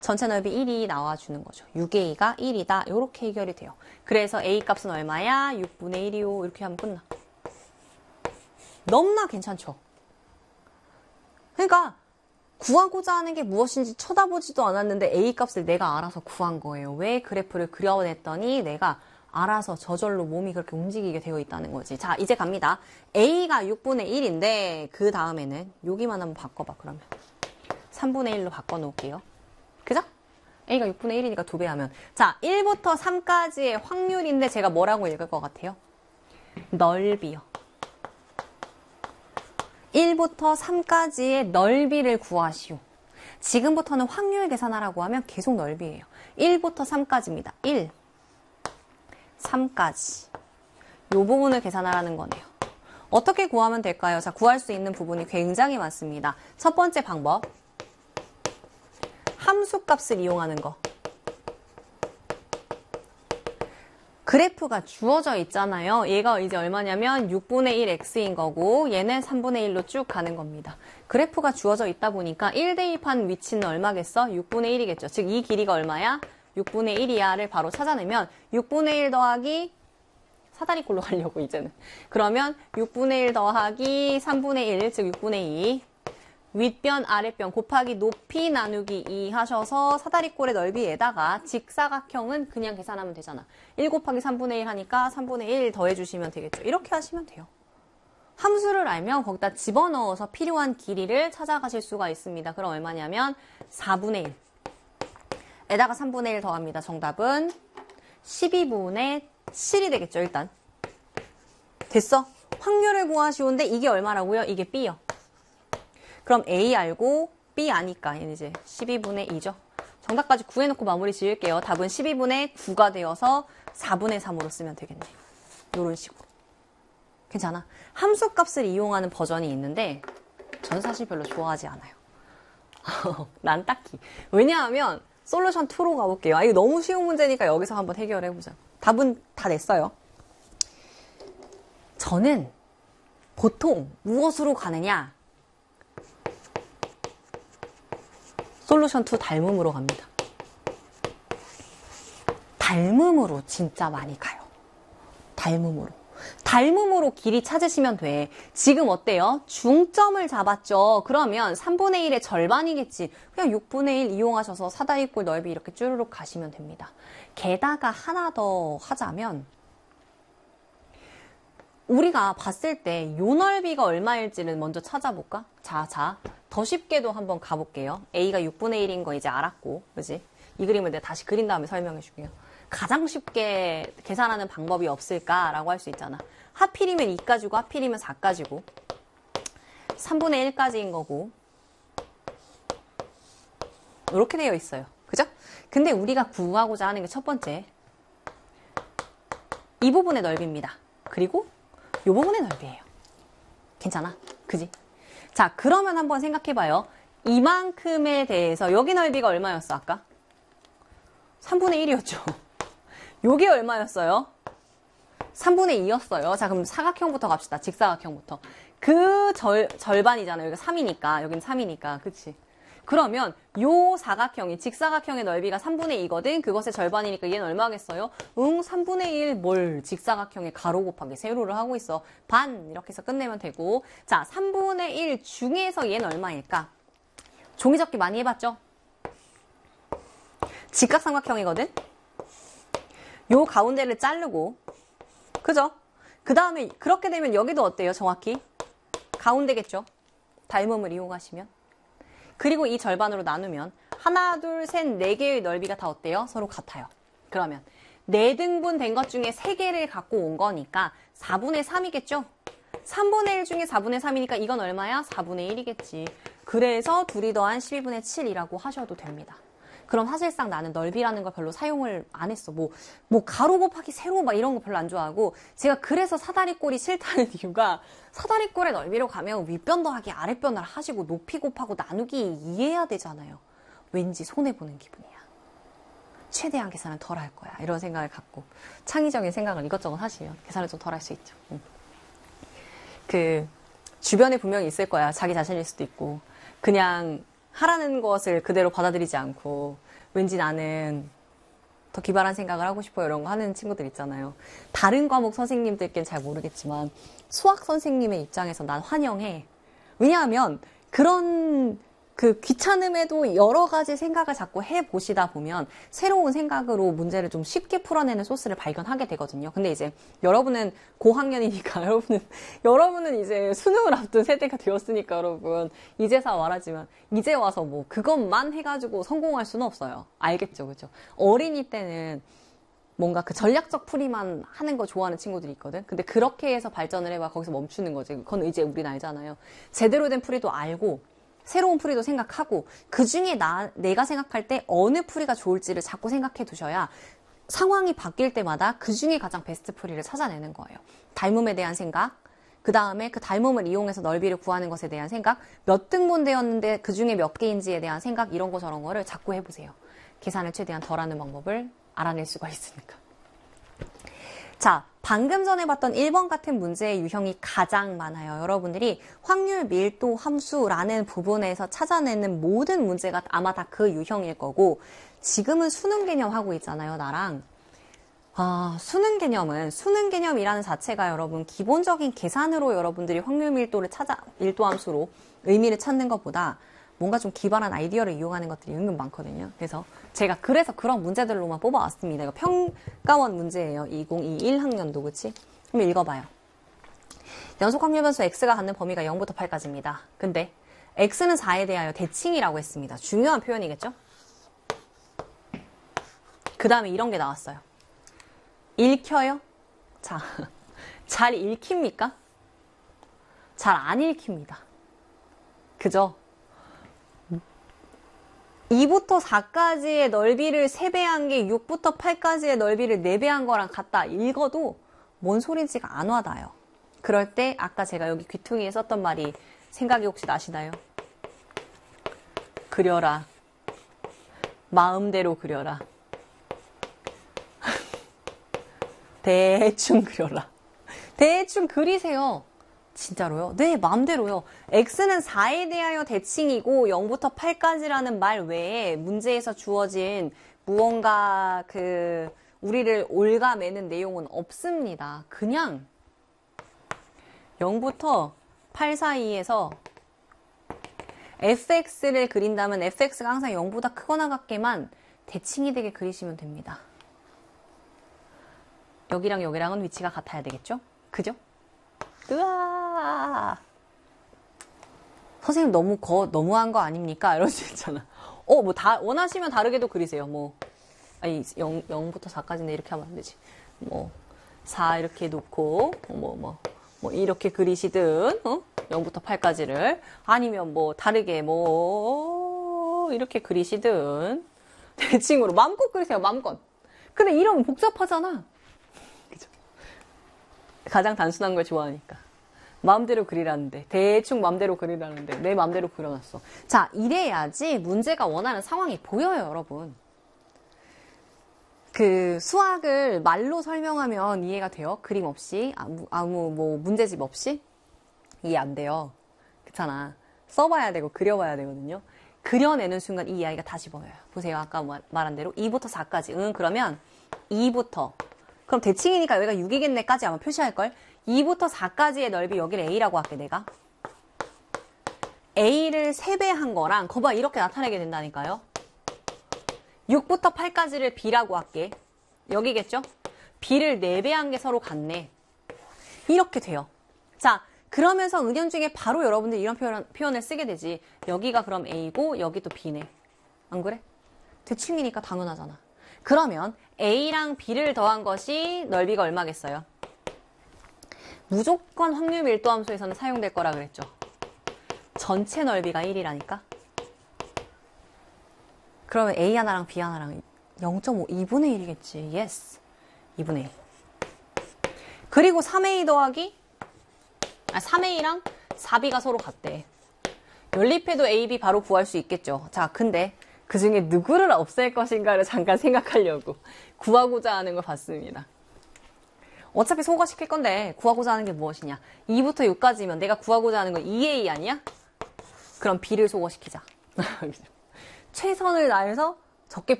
전체 넓이 1이 나와주는 거죠. 6a가 1이다. 이렇게 해결이 돼요. 그래서 a 값은 얼마야? 6분의 1이요. 이렇게 하면 끝나. 너무나 괜찮죠? 그러니까 구하고자 하는 게 무엇인지 쳐다보지도 않았는데 a 값을 내가 알아서 구한 거예요. 왜 그래프를 그려냈더니 내가 알아서 저절로 몸이 그렇게 움직이게 되어 있다는 거지. 자, 이제 갑니다. a가 6분의 1인데 그 다음에는 여기만 한번 바꿔봐. 그러면 3분의 1로 바꿔놓을게요. 그죠? a가 6분의 1이니까 2배 하면 자, 1부터 3까지의 확률인데 제가 뭐라고 읽을 것 같아요? 넓이요. 1부터 3까지의 넓이를 구하시오. 지금부터는 확률 계산하라고 하면 계속 넓이에요. 1부터 3까지입니다. 1, 3까지. 이 부분을 계산하라는 거네요. 어떻게 구하면 될까요? 자, 구할 수 있는 부분이 굉장히 많습니다. 첫 번째 방법. 함수값을 이용하는 거. 그래프가 주어져 있잖아요. 얘가 이제 얼마냐면 6분의 1 x인 거고 얘는 3분의 1로 쭉 가는 겁니다. 그래프가 주어져 있다 보니까 1 대입한 위치는 얼마겠어? 6분의 1이겠죠. 즉 이 길이가 얼마야? 6분의 1이야를 바로 찾아내면 6분의 1 더하기 사다리꼴로 가려고 이제는. 그러면 6분의 1 더하기 3분의 1, 즉 6분의 2. 윗변, 아랫변 곱하기 높이 나누기 2 하셔서 사다리꼴의 넓이에다가 직사각형은 그냥 계산하면 되잖아. 1 곱하기 3분의 1 하니까 3분의 1 더해주시면 되겠죠. 이렇게 하시면 돼요. 함수를 알면 거기다 집어넣어서 필요한 길이를 찾아가실 수가 있습니다. 그럼 얼마냐면 4분의 1. 에다가 3분의 1 더합니다. 정답은 12분의 7이 되겠죠, 일단. 됐어? 확률을 구하시오는데 이게 얼마라고요? 이게 B요. 그럼 A 알고 B 아니까 얘는 이제 12분의 2죠. 정답까지 구해놓고 마무리 지을게요. 답은 12분의 9가 되어서 4분의 3으로 쓰면 되겠네. 이런 식으로. 괜찮아? 함수값을 이용하는 버전이 있는데 저는 사실 별로 좋아하지 않아요. 난 딱히. 왜냐하면 솔루션 2로 가볼게요. 이거 너무 쉬운 문제니까 여기서 한번 해결해보자. 답은 다 냈어요. 저는 보통 무엇으로 가느냐? 솔루션 2 닮음으로 갑니다. 닮음으로 진짜 많이 가요. 닮음으로. 닮음으로 길이 찾으시면 돼. 지금 어때요? 중점을 잡았죠. 그러면 3분의 1의 절반이겠지. 그냥 6분의 1 이용하셔서 사다리꼴 넓이 이렇게 쭈르륵 가시면 됩니다. 게다가 하나 더 하자면 우리가 봤을 때 요 넓이가 얼마일지를 먼저 찾아볼까? 자, 더 쉽게도 한번 가볼게요. A가 6분의 1인 거 이제 알았고, 그지? 이 그림을 내가 다시 그린 다음에 설명해 줄게요. 가장 쉽게 계산하는 방법이 없을까라고 할 수 있잖아. 하필이면 2까지고 하필이면 4까지고 3분의 1까지인 거고 이렇게 되어 있어요. 그죠? 근데 우리가 구하고자 하는 게 첫 번째 이 부분의 넓이입니다. 그리고 이 부분의 넓이에요. 괜찮아? 그지? 자, 그러면 한번 생각해봐요. 이만큼에 대해서 여기 넓이가 얼마였어 아까? 3분의 1이었죠. 요게 얼마였어요? 3분의 2였어요. 자, 그럼 사각형부터 갑시다. 직사각형부터. 그 절반이잖아요. 여기가 3이니까. 여기는 3이니까. 그치? 그러면 요 사각형이 직사각형의 넓이가 3분의 2거든. 그것의 절반이니까 얘는 얼마겠어요? 3분의 1 뭘 직사각형의 가로 곱하기 세로를 하고 있어. 반 이렇게 해서 끝내면 되고. 자, 3분의 1 중에서 얘는 얼마일까? 종이접기 많이 해봤죠? 직각삼각형이거든? 요 가운데를 자르고 그죠? 그 다음에 그렇게 되면 여기도 어때요? 정확히 가운데겠죠? 닮음을 이용하시면 그리고 이 절반으로 나누면 하나, 둘, 셋, 네 개의 넓이가 다 어때요? 서로 같아요. 그러면 4등분 된 것 중에 3개를 갖고 온 거니까 4분의 3이겠죠? 3분의 1 중에 4분의 3이니까 이건 얼마야? 4분의 1이겠지. 그래서 둘이 더한 12분의 7이라고 하셔도 됩니다. 그럼 사실상 나는 넓이라는 걸 별로 사용을 안 했어. 뭐 가로 곱하기 세로 막 이런 거 별로 안 좋아하고 제가 그래서 사다리꼴이 싫다는 이유가 사다리꼴의 넓이로 가면 윗변 더하기 아랫변을 하시고 높이 곱하고 나누기 이해해야 되잖아요. 왠지 손해보는 기분이야. 최대한 계산을 덜 할 거야. 이런 생각을 갖고 창의적인 생각을 이것저것 하시면 계산을 좀 덜 할 수 있죠. 그 주변에 분명히 있을 거야. 자기 자신일 수도 있고 그냥 하라는 것을 그대로 받아들이지 않고 왠지 나는 더 기발한 생각을 하고 싶어요. 이런 거 하는 친구들 있잖아요. 다른 과목 선생님들께는 잘 모르겠지만 수학 선생님의 입장에서 난 환영해. 왜냐하면 그런 그 귀찮음에도 여러 가지 생각을 자꾸 해보시다 보면 새로운 생각으로 문제를 좀 쉽게 풀어내는 소스를 발견하게 되거든요. 근데 이제 여러분은 고학년이니까 여러분은 이제 수능을 앞둔 세대가 되었으니까 여러분 이제서 말하지만 이제 와서 뭐 그것만 해가지고 성공할 수는 없어요. 알겠죠, 그죠? 어린이 때는 뭔가 그 전략적 풀이만 하는 거 좋아하는 친구들이 있거든. 근데 그렇게 해서 발전을 해봐 거기서 멈추는 거지. 그건 이제 우린 알잖아요. 제대로 된 풀이도 알고 새로운 풀이도 생각하고 그 중에 내가 생각할 때 어느 풀이가 좋을지를 자꾸 생각해 두셔야 상황이 바뀔 때마다 그 중에 가장 베스트 풀이를 찾아내는 거예요. 닮음에 대한 생각, 그 다음에 그 닮음을 이용해서 넓이를 구하는 것에 대한 생각, 몇 등분 되었는데 그 중에 몇 개인지에 대한 생각, 이런 거 저런 거를 자꾸 해보세요. 계산을 최대한 덜 하는 방법을 알아낼 수가 있으니까. 자, 방금 전에 봤던 1번 같은 문제의 유형이 가장 많아요. 여러분들이 확률 밀도 함수라는 부분에서 찾아내는 모든 문제가 아마 다 그 유형일 거고, 지금은 수능 개념 하고 있잖아요, 나랑. 수능 개념이라는 자체가 여러분 기본적인 계산으로 여러분들이 확률 밀도 함수로 의미를 찾는 것보다 뭔가 좀 기발한 아이디어를 이용하는 것들이 은근 많거든요. 그래서 제가 그런 문제들로만 뽑아왔습니다. 이거 평가원 문제예요. 2021 학년도, 그치? 그럼 읽어봐요. 연속 확률 변수 x가 갖는 범위가 0부터 8까지입니다. 근데 x는 4에 대하여 대칭이라고 했습니다. 중요한 표현이겠죠? 그 다음에 이런 게 나왔어요. 읽혀요? 자, 잘 읽힙니까? 잘 안 읽힙니다. 그죠? 2부터 4까지의 넓이를 3배한 게 6부터 8까지의 넓이를 4배한 거랑 같다 읽어도 뭔 소린지가 안 와닿아요. 그럴 때 아까 제가 여기 귀퉁이에 썼던 말이 생각이 혹시 나시나요? 그려라. 마음대로 그려라. 대충 그려라. 대충 그리세요. 진짜로요? 네, 마음대로요. x는 4에 대하여 대칭이고 0부터 8까지라는 말 외에 문제에서 주어진 무언가 우리를 올가매는 내용은 없습니다. 그냥 0부터 8 사이에서 fx를 그린다면 fx가 항상 0보다 크거나 같게만 대칭이 되게 그리시면 됩니다. 여기랑 여기랑은 위치가 같아야 되겠죠? 그죠? 으아! 선생님 너무한 거 아닙니까? 이럴 수 있잖아. 원하시면 다르게도 그리세요. 0부터 4까지인데 이렇게 하면 안 되지. 4 이렇게 놓고, 이렇게 그리시든, 0부터 8까지를. 아니면 다르게 이렇게 그리시든. 대칭으로 마음껏 그리세요, 마음껏. 근데 이러면 복잡하잖아. 가장 단순한 걸 좋아하니까. 마음대로 그리라는데, 대충 마음대로 그리라는데, 내 마음대로 그려놨어. 자, 이래야지 문제가 원하는 상황이 보여요, 여러분. 수학을 말로 설명하면 이해가 돼요? 그림 없이, 아무 문제집 없이? 이해 안 돼요. 그렇잖아. 써봐야 되고, 그려봐야 되거든요. 그려내는 순간 이 이야기가 다시 보여요. 보세요. 아까 말한 대로 2부터 4까지. 그러면 2부터. 그럼 대칭이니까 여기가 6이겠네까지 아마 표시할걸? 2부터 4까지의 넓이 여기를 A라고 할게, 내가. A를 3배한 거랑, 거봐, 이렇게 나타내게 된다니까요. 6부터 8까지를 B라고 할게. 여기겠죠? B를 4배한 게 서로 같네. 이렇게 돼요. 자, 그러면서 은연중에 바로 여러분들이 이런 표현을 쓰게 되지. 여기가 그럼 A고, 여기 또 B네. 안 그래? 대칭이니까 당연하잖아. 그러면 A랑 B를 더한 것이 넓이가 얼마겠어요? 무조건 확률 밀도 함수에서는 사용될 거라 그랬죠. 전체 넓이가 1이라니까. 그러면 A 하나랑 B 하나랑 0.5, 2분의 1이겠지. 예스. 2분의 1. 그리고 3A 더하기 3A랑 4B가 서로 같대. 연립해도 AB 바로 구할 수 있겠죠. 자, 근데 그 중에 누구를 없앨 것인가를 잠깐 생각하려고 구하고자 하는 걸 봤습니다. 어차피 소거시킬 건데 구하고자 하는 게 무엇이냐. 2부터 6까지면 내가 구하고자 하는 건 2A 아니야? 그럼 B를 소거시키자. 최선을 다해서 적게